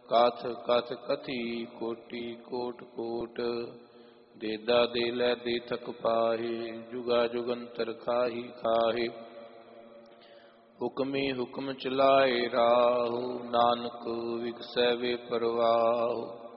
ਕਥ ਕਥ ਕਥੀ ਕੋਟੀ ਕੋਟ ਕੋਟ। ਦੇਦਾ ਦੇ ਲੈ ਦੇ ਥਕ ਪਾਹੇ ਜੁਗਾ ਜੁਗੰਤਰ ਖਾਹੀ ਖਾਹੇ। ਹੁਕਮੀ ਹੁਕਮ ਚਲਾਏ ਰਾਹੁ ਨਾਨਕ ਵਿਗਸੈ ਵੇ ਪਰਵਾਹੁ।